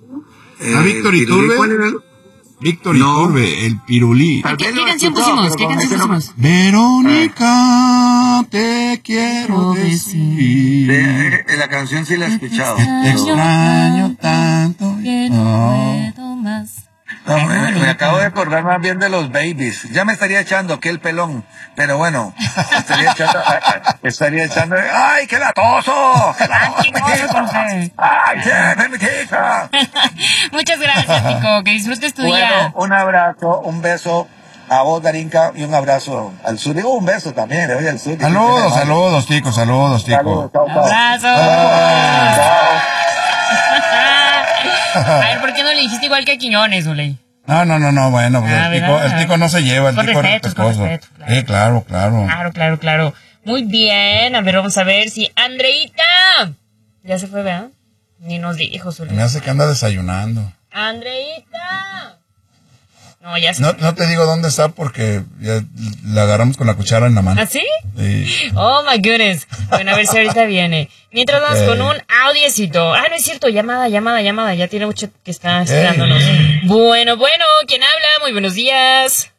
¿A Víctor Iturbe? ¿Cuál era? Víctor Iturbe, el pirulí. ¿Qué canción pusimos? ¿Qué canción pusimos? Verónica, te quiero decir. La canción sí la he escuchado. Te extraño tanto. Que no puedo más. No, me acabo de acordar más bien de los Babies. Ya me estaría echando aquel pelón, pero bueno, estaría echando, ¡ay, qué latoso! ¡Qué latoso, mi chico! ¡Ay, sí, mi chica! Muchas gracias, Tico, que disfrutes tu día. Bueno, un abrazo, un beso a vos, Darinka, y un abrazo al sur. Digo, un beso también, le doy al sur. Saludos, Tico. Saludos, chao, chao. Abrazo. Chao. A ver, ¿por qué no le dijiste igual que a Quiñones, Uley? No, bueno, pues el tico no se lleva, el Con tico es respeto, respetuoso. claro. Claro. Muy bien, a ver, vamos a ver si Andreita ya se fue, ¿verdad? Ni nos dijo, Zuley. Me hace que anda desayunando. Andreita. No, ya se No te digo dónde está porque ya la agarramos con la cuchara en la mano. ¿Ah, sí? Sí. Oh, my goodness. Bueno, a ver si ahorita viene. Mientras vamos con un audiecito. Ah, no es cierto, llamada. Ya tiene mucho que está esperándonos. Bueno, ¿quién habla? Muy buenos días.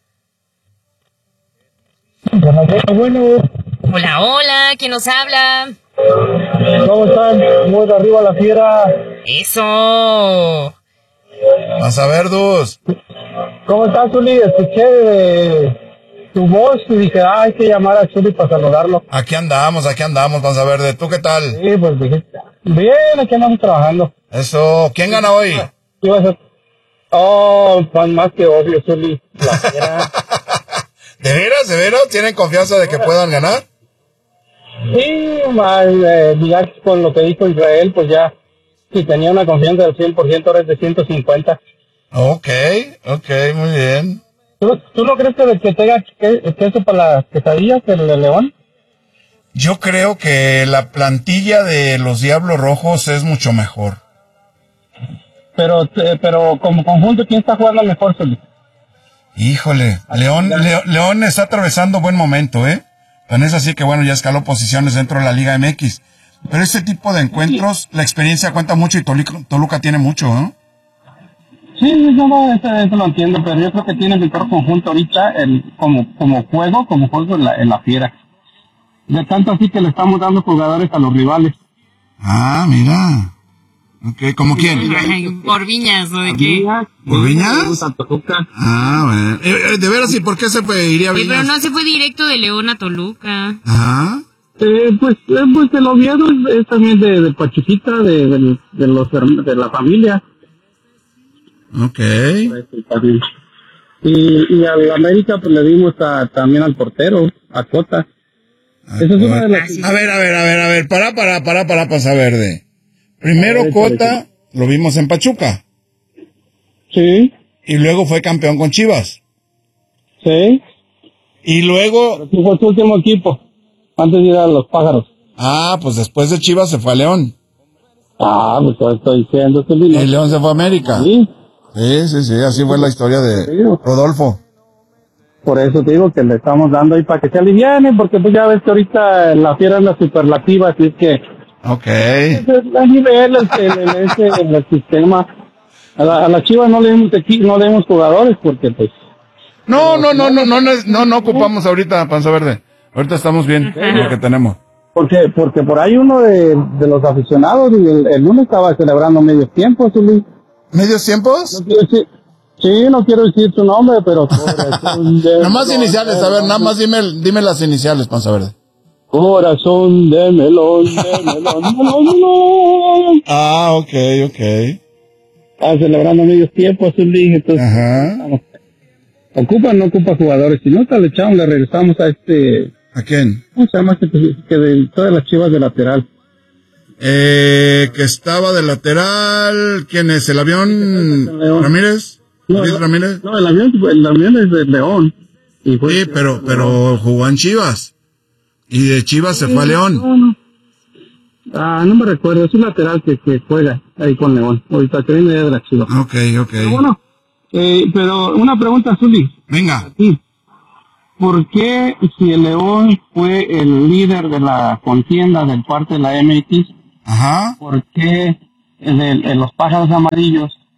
Bueno, Hola, ¿quién nos habla? ¿cómo están? Muy de arriba la fiera. Eso. Vas a ver, Dus. ¿Cómo estás, Zuli? Escuché tu voz y dije, hay que llamar a Zuli para saludarlo. Aquí andamos, Panza Verde. ¿Tú qué tal? Sí, pues dije, bien, aquí andamos trabajando. Eso. ¿Quién gana hoy? ¿Qué vas a hacer? Oh, fan más que obvio, Zuli. La fiera. ¿De veras? ¿Tienen confianza de que puedan ganar? Sí, ya con lo que dijo Israel, pues ya, si tenía una confianza del 100%, ahora es de 150. Ok, muy bien. ¿Tú no crees que tenga queso para las quesadillas, el de León? Yo creo que la plantilla de los Diablos Rojos es mucho mejor. Pero como conjunto, ¿quién está jugando mejor, Zuli? Híjole, León está atravesando buen momento, ¿eh? Tan es así que, bueno, ya escaló posiciones dentro de la Liga MX. Pero este tipo de encuentros, la experiencia cuenta mucho y Toluca tiene mucho, ¿no? Sí, eso lo entiendo, pero yo creo que tiene el mejor conjunto ahorita como juego en la fiera. De tanto así que le estamos dando jugadores a los rivales. Ah, mira. Ok, ¿como quién? Por Viñas, ¿o de qué? ¿Por Viñas? Ah, bueno. De veras, ¿y por qué se iría a Viñas? Pero no se fue directo de León a Toluca. Ajá. Pues el Oviedo es también de Pachuquita, de la familia. Ok. Y al América pues le dimos también al portero, a Cota. Esa es una de las... A ver, para Panza Verde. Primero Cota lo vimos en Pachuca. Sí. Y luego fue campeón con Chivas. Sí. Y luego... Pero fue su último equipo, antes de ir a los Pájaros. Ah, pues después de Chivas se fue a León. Ah, pues todo estoy diciendo. El León se fue a América. Sí. Sí, así fue la historia de Rodolfo. Por eso te digo que le estamos dando ahí para que se aliviane, porque pues ya ves que ahorita la fiera anda superlativa, así es que... Ok. A nivel el sistema. A la Chivas no le demos jugadores porque pues... No ocupamos ahorita Panza Verde. Ahorita estamos bien lo que tenemos. Porque por ahí uno de los aficionados y el lunes estaba celebrando medio tiempo, Zuli. ¿Medios tiempos? No quiero decir su nombre, pero... Nada más iniciales, a ver, nada más dime las iniciales, Panza Verde. Corazón de melón, melón. Ah, ok. Estaba celebrando medio tiempo, Zuli, entonces... Ajá. No ocupa jugadores, si no le regresamos a ¿A quién? ¿Cómo se llama? Que de todas las Chivas de lateral. Que estaba de lateral, ¿quién es? ¿El avión Ramírez? ¿Ramírez? No, el avión es de León. Sí, pero jugó en Chivas. Y de Chivas se fue a León. No me recuerdo, es un lateral que juega ahí con León. Ahorita que viene de la Chivas. Ok. Pero bueno, pero una pregunta, Zuli. Venga. Sí. ¿Por qué si el León fue el líder de la contienda del parte de la MX, ajá, por qué los Pájaros Amarillos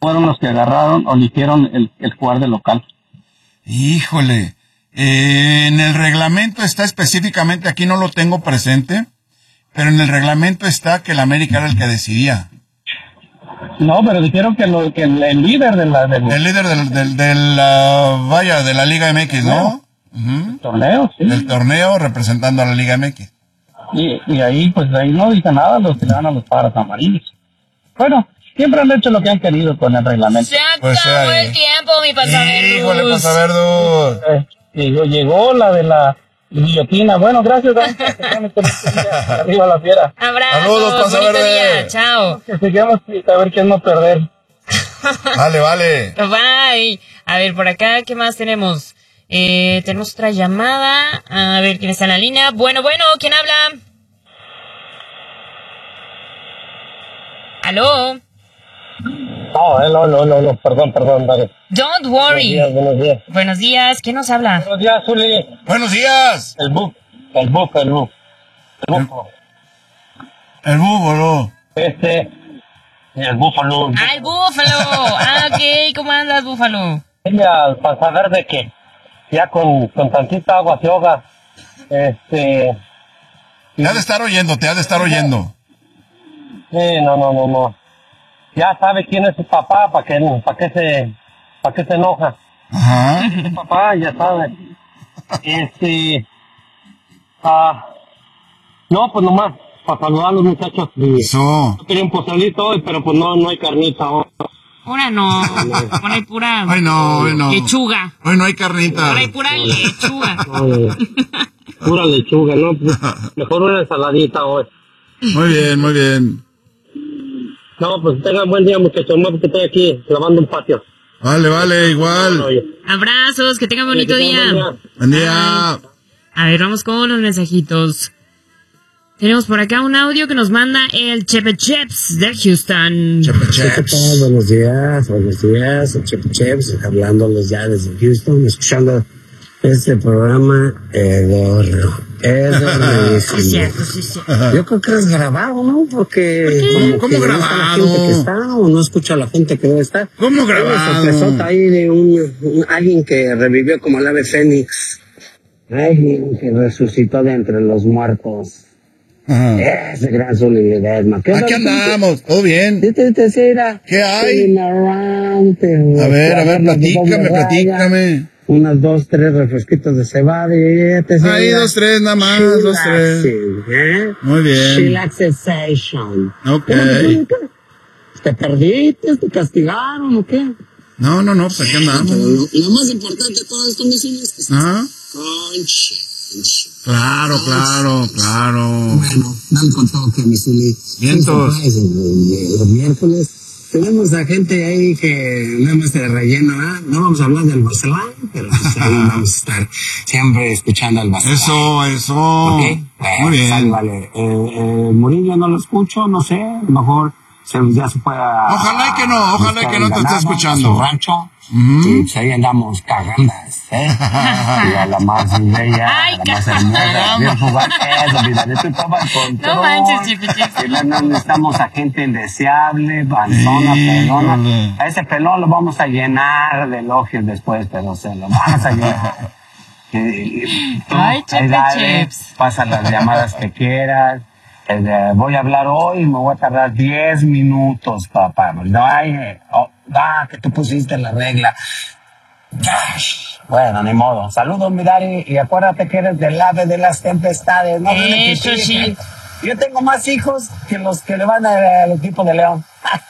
fueron los que agarraron o eligieron el jugar de local. Híjole, en el reglamento está específicamente, aquí no lo tengo presente, pero en el reglamento está que el América era el que decidía. No, pero dijeron que el líder de la El líder de la Liga MX, ¿no? Uh-huh. Torneo, sí. Del torneo representando a la Liga MX. Y ahí no dice nada los que le dan a los pájaros amarillos. Bueno, siempre han hecho lo que han querido con el reglamento. Se acabó el tiempo, mi Pasaverdus. Híjole, Pasaverdus. Llegó la de la guillotina. Bueno, gracias, Dan. Arriba la fiera. Abrazos. Saludos, Pasaverde. Chao. Que sigamos a ver quién no perder. Vale. Bye. A ver, por acá, ¿qué más tenemos? Tenemos otra llamada. A ver, ¿quién está en la línea? Bueno, ¿quién habla? ¿Aló? No, perdón, dale. Don't worry. Buenos días. Buenos días, ¿quién nos habla? Buenos días, Zuli. Buenos días. El búfalo. El búfalo. El búfalo. Ah, el búfalo. Ok, ¿cómo andas, búfalo? Para saber de que ya con tantita agua se ahoga. Te ha de estar oyendo. No. Ya sabe quién es su papá, ¿para qué se enoja? Ajá. Su papá ya sabe. No, pues nomás, para saludar a los muchachos. Eso. Yo quería un pozolito hoy, pero pues no hay carnita hoy. Pura no. Pura y pura. Hoy no. Lechuga. Hoy no hay carnita. Pura y pura lechuga. Pura lechuga, ¿no? Mejor una ensaladita hoy. Muy bien. No, pues tengan buen día, muchachos. No, porque estoy aquí lavando un patio. Vale, igual. Abrazos, que tengan bonito día. Buen día. A ver, vamos con los mensajitos. Tenemos por acá un audio que nos manda el Chepe Cheps de Houston. Chepe ¿Qué tal? Buenos días, el Chepe Cheps, hablándoles ya desde Houston, escuchando este programa Eduardo. Sí, cierto. Yo creo que es grabado, ¿no? Porque ¿Cómo que grabado? no está la gente que está o no escucha a la gente que debe estar. ¿Cómo grabado? Hay una sorpresota ahí de alguien que revivió como el ave fénix. Alguien que resucitó de entre los muertos. Ajá. Ese gran Zuli Ledesma. Aquí andamos, todo bien. ¿Qué hay? A ver, platícame. Unas 2, 3 refresquitos de cebada y ahí 2, 3 nada más, 2, 3. Muy bien. Relaxation. Ok. ¿Te perdiste? ¿Te castigaron o qué? No, pues aquí andamos. Lo más importante de todo esto, mis hijos, es que Ajá. Claro. Bueno, dame con todo que mis hijos. Vientos. Los miércoles tenemos a gente ahí que nada más de relleno, ¿eh? No vamos a hablar del Barcelona, pero pues ahí vamos a estar siempre escuchando al Barcelona. Eso. ¿Okay? Muy bien. Vale. Murillo no lo escucho, no sé, a lo mejor ya se pueda. Ojalá que no te esté escuchando. A su rancho. Y pues ahí andamos cagandas, ¿eh? Y a la más bella, Ay, a la más hermosa, bien jugar eso, mira, de tu toma el control. No manches, Chepe. No necesitamos a gente indeseable, panzona, pelona. A ese pelón lo vamos a llenar de elogios después, pero se lo vamos a llenar. Ay, Chepe. Pasa las llamadas que quieras. Voy a hablar hoy, me voy a tardar 10 minutos, papá. Que tú pusiste la regla. Bueno, ni modo. Saludos, mi Dari, y acuérdate que eres del ave de las tempestades. No Eso sí. Yo tengo más hijos que los que le van al equipo de León.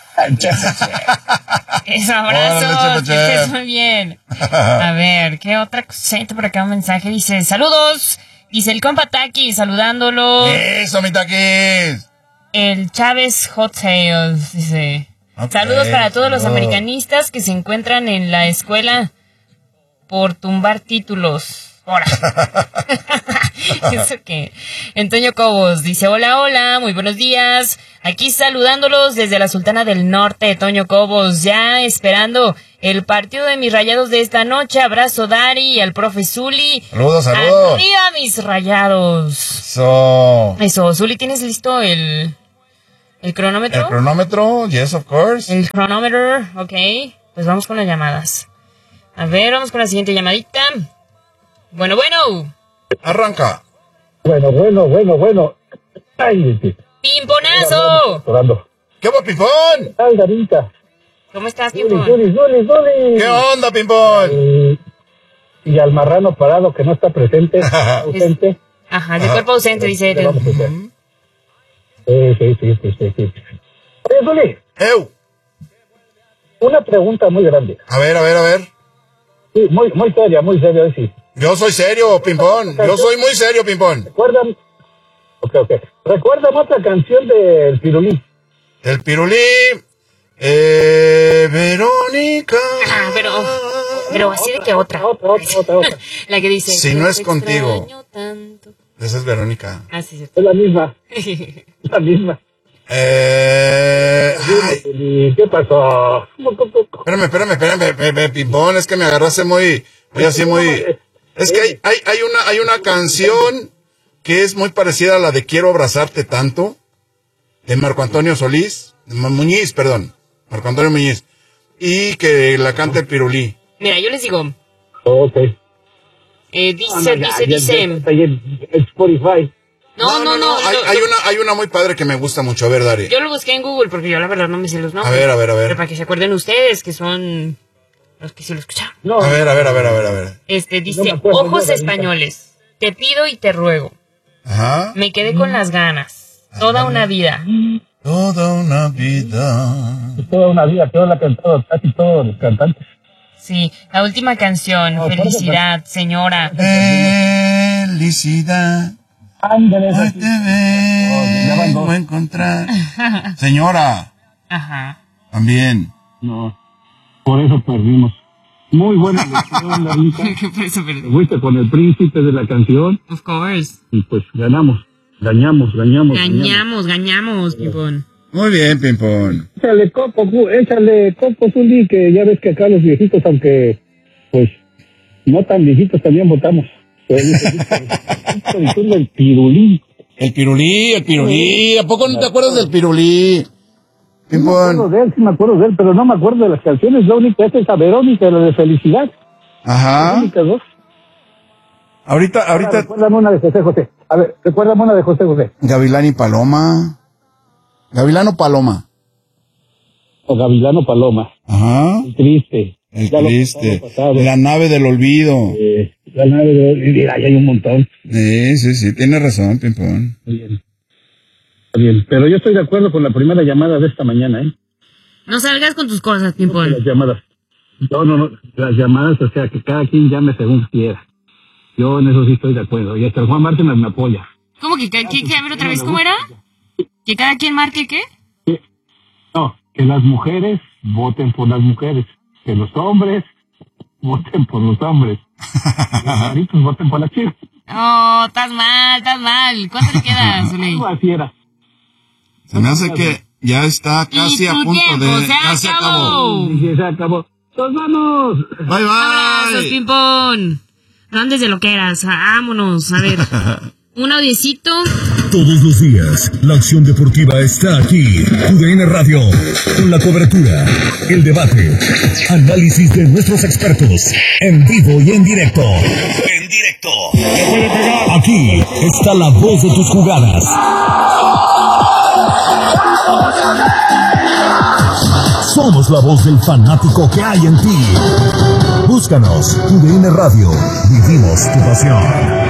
Eso, abrazos, que estés muy bien. A ver, ¿qué otra cosita por acá? Un mensaje dice, saludos. Dice el compa Taki, saludándolo. Eso, mi Taquis. El Chávez Hot Sales, dice. Okay. Saludos para todos los americanistas que se encuentran en la escuela por tumbar títulos. Ahora. ¿Eso qué? Antonio Cobos dice, hola, muy buenos días. Aquí saludándolos desde la Sultana del Norte, Toño Cobos, ya esperando el partido de mis Rayados de esta noche. Abrazo, Dari, y al profe Zuli. Saludos. Arriba mis Rayados. Eso, Zuli, ¿tienes listo el ¿El cronómetro? El cronómetro, yes, of course. El cronómetro, ok. Pues vamos con las llamadas. A ver, vamos con la siguiente llamadita. Bueno. Arranca. Bueno. Ay, ¡Pimponazo! ¿Qué va, Pimpón? Ay, Darinka. ¿Cómo estás, Pimpón? Zuli. ¿Qué onda, Pimpón? Y al marrano parado que no está presente, ausente. Ajá, de cuerpo ausente, dice él. Sí. Oye, Zuli, ¡Ew! una pregunta muy grande. A ver. Sí, muy seria, hoy sí. Yo soy serio, Pimpón. Yo soy muy serio, Pimpón. ¿Recuerdan? Ok. ¿Recuerdan otra canción del Pirulí? El Pirulí. Verónica. Ajá, pero así de que otra. Otra. La que dice... Si no es "Te contigo". extraño tanto. Esa es Verónica. Ah, sí. Es la misma. Ay, ¿Qué pasó? espérame, Pimpón. Es que me agarraste muy así. Es que hay una canción que es muy parecida a la de Quiero abrazarte tanto, de Marco Antonio Muñiz, y que la canta el Pirulí. Mira, yo les digo... Ok. Dice... En Spotify. No. Hay una muy padre que me gusta mucho. A ver, Dari. Yo lo busqué en Google porque yo la verdad no me sé los nombres. A ver. Pero para que se acuerden ustedes que son los que sí lo escucharon. No. A ver. Dice, No me acuerdo, ojos no, españoles, te pido y te ruego. Ajá. Me quedé con las ganas. Toda una vida. Toda una vida. Toda una vida, todo la cantado, casi todos los cantantes. Sí, la última canción. No, Felicidad, señora. Felicidad. Ándale, Hoy te ya van vengo dos. a encontrar. Señora, Ajá. también. No, por eso perdimos. Muy buena lección, Darinka. Por eso perdí. Fuiste con el príncipe de la canción Of course. y pues ganamos, Gañamos, Pipón. Muy bien, Pimpón. Échale copo, Zuli, que ya ves que acá los viejitos, aunque pues no tan viejitos, también votamos. El Pirulí. El Pirulí. ¿A poco no te acuerdas del Pirulí? Sí me acuerdo de él, pero no me acuerdo de las canciones. La única es esa Verónica, la de Felicidad. Ajá. Las únicas dos. Ahorita. Recuérdame una de José José. A ver, recuérdame una de José José. Gavilán y Paloma. Gavilán o Paloma. O Gavilano Paloma. Ajá. El triste. El Ya lo triste. pasado. La nave del olvido. La nave de... Mira, ahí hay un montón. Sí, tienes razón, Pimpón. Está bien. Pero yo estoy de acuerdo con la primera llamada de esta mañana, ¿eh? No salgas con tus cosas, Pimpón. Las llamadas. No. Las llamadas, o sea, que cada quien llame según quiera. Yo en eso sí estoy de acuerdo. Y hasta el Juan Márquez me apoya. ¿Cómo que a ver otra vez cómo era? ¿Que cada quien marque qué? No, que las mujeres voten por las mujeres. Que los hombres voten por los hombres. Que los maritos voten por las chicas. Oh, estás mal. ¿Cuánto le queda, Zuley? Así era. Se me hace que ya está casi a punto de... Se acabó. Y se acabó. ¡Nos vamos! Bye. Abrazos, Pimpón. No andes de lo que eras. Vámonos. A ver. Un audiecito. Todos los días, la acción deportiva está aquí. UDN Radio, con la cobertura, el debate, análisis de nuestros expertos, en vivo y en directo. Aquí está la voz de tus jugadas. Somos la voz del fanático que hay en ti. Búscanos, UDN Radio. Vivimos tu pasión.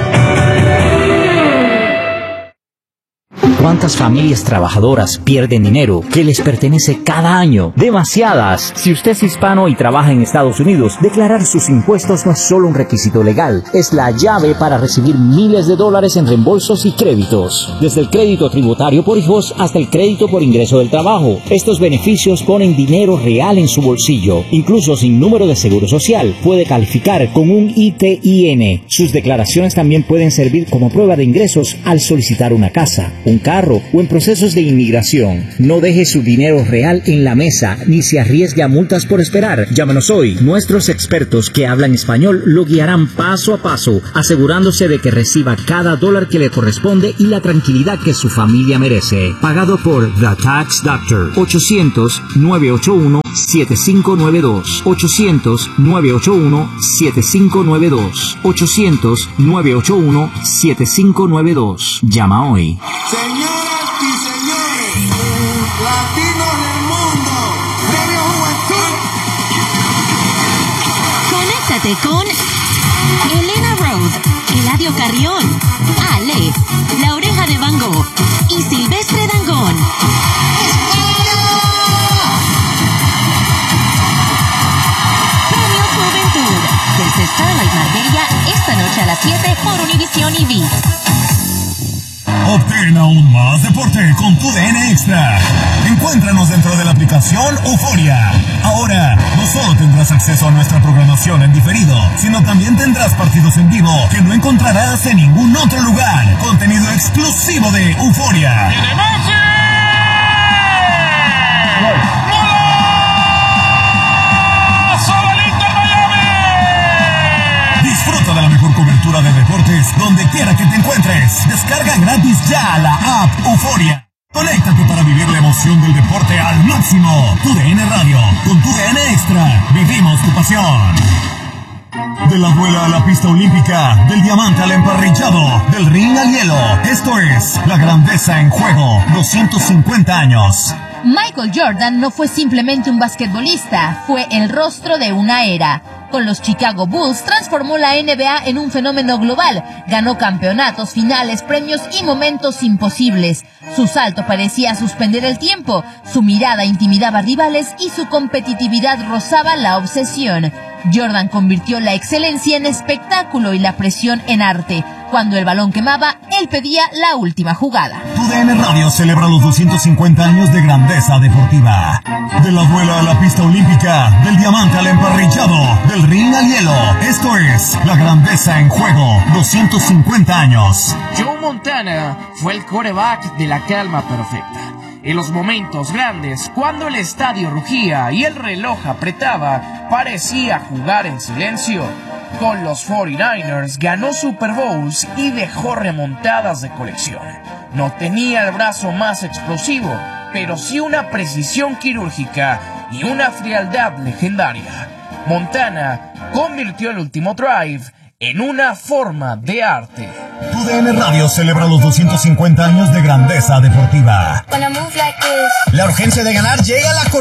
¿Cuántas familias trabajadoras pierden dinero que les pertenece cada año? Demasiadas. Si usted es hispano y trabaja en Estados Unidos, declarar sus impuestos no es solo un requisito legal, es la llave para recibir miles de dólares en reembolsos y créditos. Desde el crédito tributario por hijos hasta el crédito por ingreso del trabajo. Estos beneficios ponen dinero real en su bolsillo. Incluso sin número de seguro social, puede calificar con un ITIN. Sus declaraciones también pueden servir como prueba de ingresos al solicitar una casa, un carro carro o en procesos de inmigración. No deje su dinero real en la mesa ni se arriesgue a multas por esperar. Llámanos hoy. Nuestros expertos que hablan español lo guiarán paso a paso, asegurándose de que reciba cada dólar que le corresponde y la tranquilidad que su familia merece. Pagado por The Tax Doctor. 800-981-7592. 800-981-7592. 800-981-7592. Llama hoy. Señoras y señores, latinos del mundo, Premio Juventud. Conéctate con Elena Rose, Eladio Carrión, Ale, La Oreja de Van Gogh y Silvestre Dangond. Premio Juventud desde Starlight Marbella esta noche a las 7 por Univision y ViX. Obtén aún más deporte con tu DN Extra. Encuéntranos dentro de la aplicación Euforia. Ahora, no solo tendrás acceso a nuestra programación en diferido, sino también tendrás partidos en vivo que no encontrarás en ningún otro lugar. Contenido exclusivo de Euforia. ¡Tiene Messi! Disfruta de la mejor cobertura de deportes donde quiera que te encuentres. Descarga gratis ya la app Euforia. Conéctate para vivir la emoción del deporte al máximo. Tu DN Radio, con tu DN Extra, vivimos tu pasión. De la duela a la pista olímpica, del diamante al emparrillado, del ring al hielo. Esto es la grandeza en juego, 250 años. Michael Jordan no fue simplemente un basquetbolista, fue el rostro de una era. Con los Chicago Bulls transformó la NBA en un fenómeno global, ganó campeonatos, finales, premios y momentos imposibles. Su salto parecía suspender el tiempo, su mirada intimidaba rivales y su competitividad rozaba la obsesión. Jordan convirtió la excelencia en espectáculo y la presión en arte. Cuando el balón quemaba, él pedía la última jugada. Tu DN Radio celebra los 250 años de grandeza deportiva. De la duela a la pista olímpica, del diamante al emparrillado, del ring al hielo. Esto es la grandeza en juego, 250 años. Joe Montana fue el quarterback de la calma perfecta. En los momentos grandes, cuando el estadio rugía y el reloj apretaba, parecía jugar en silencio. Con los 49ers ganó Super Bowls y dejó remontadas de colección. No tenía el brazo más explosivo, pero sí una precisión quirúrgica y una frialdad legendaria. Montana convirtió el último drive en una forma de arte. Tu DN Radio celebra los 250 años de grandeza deportiva. La urgencia de ganar llega a la